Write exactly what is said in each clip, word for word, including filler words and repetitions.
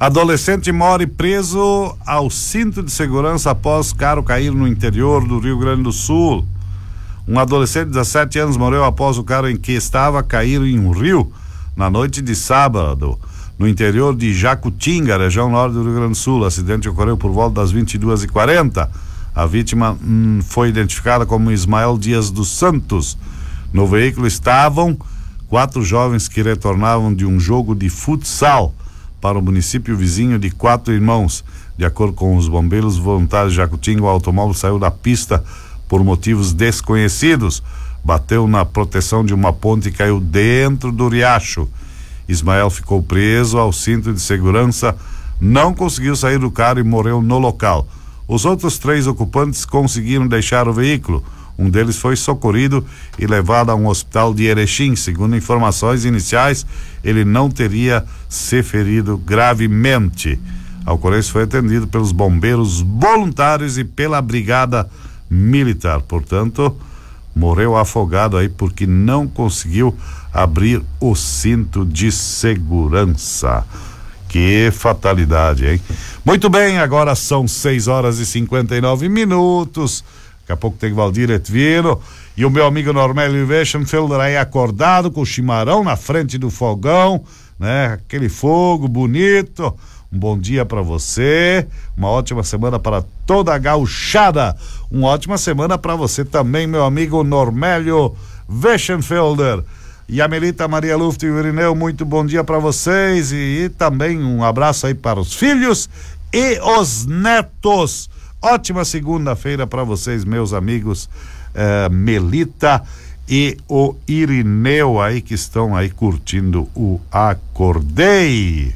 Adolescente morre preso ao cinto de segurança após carro cair no interior do Rio Grande do Sul. Um adolescente de dezessete anos morreu após o carro em que estava cair em um rio na noite de sábado, no interior de Jacutinga, região norte do Rio Grande do Sul. O acidente ocorreu por volta das vinte e duas e quarenta. A vítima hum, foi identificada como Ismael Dias dos Santos. No veículo estavam quatro jovens que retornavam de um jogo de futsal para o município vizinho de Quatro Irmãos. De acordo com os bombeiros voluntários de Jacutinga, o automóvel saiu da pista por motivos desconhecidos, bateu na proteção de uma ponte e caiu dentro do riacho. Ismael ficou preso ao cinto de segurança, não conseguiu sair do carro e morreu no local. Os outros três ocupantes conseguiram deixar o veículo. Um deles foi socorrido e levado a um hospital de Erechim. Segundo informações iniciais, ele não teria se ferido gravemente. A ocorrência foi atendida pelos bombeiros voluntários e pela brigada militar. Portanto, morreu afogado aí porque não conseguiu abrir o cinto de segurança. Que fatalidade, hein? Muito bem, agora são seis horas e cinquenta e nove minutos. Daqui a pouco tem Valdir Etvino e o meu amigo Normélio Weschenfelder aí acordado com o chimarrão na frente do fogão, né? Aquele fogo bonito. Um bom dia para você, uma ótima semana para toda a gauchada. Uma ótima semana para você também, meu amigo Normélio Weschenfelder. E a Melita, Maria Luft e o Irineu, muito bom dia para vocês e, e também um abraço aí para os filhos e os netos. Ótima segunda-feira para vocês, meus amigos eh, Melita e o Irineu aí que estão aí curtindo o Acordei.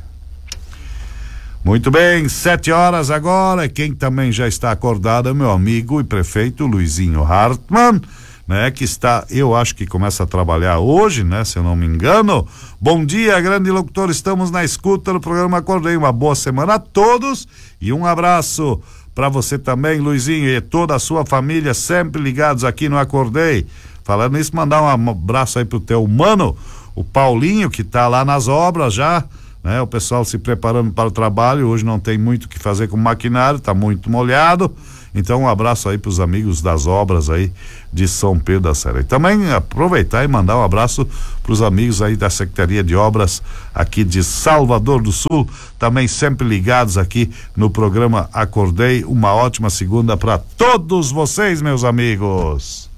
Muito bem, sete horas agora. Quem também já está acordado é meu amigo e prefeito Luizinho Hartmann, né? Que está, eu acho que começa a trabalhar hoje, né? Se eu não me engano. Bom dia, grande locutor, estamos na escuta do programa Acordei. Uma boa semana a todos e um abraço para você também, Luizinho, e toda a sua família, sempre ligados aqui no Acordei. Falando nisso, mandar um abraço aí pro teu mano, o Paulinho, que tá lá nas obras já, né? O pessoal se preparando para o trabalho, hoje não tem muito o que fazer com o maquinário, tá muito molhado, então um abraço aí pros amigos das obras aí de São Pedro da Serra. E também aproveitar e mandar um abraço pros amigos aí da Secretaria de Obras aqui de Salvador do Sul, também sempre ligados aqui no programa Acordei. Uma ótima segunda para todos vocês, meus amigos.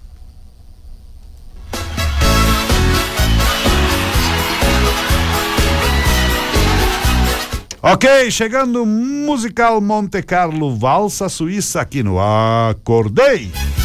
Ok, chegando musical Monte Carlo Valsa Suíça aqui no Acordei.